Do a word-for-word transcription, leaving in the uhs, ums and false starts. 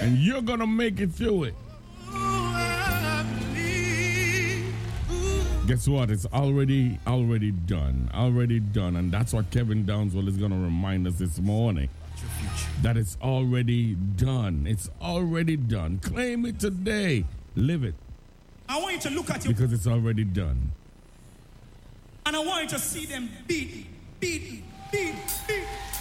And you're going to make it through it. Guess what? It's already, already done. Already done. And that's what Kevin Downswell is going to remind us this morning. That it's already done. It's already done. Claim it today. Live it. I want you to look at you. Because it's already done. And I want you to see them beaten, beaten, beaten, beaten.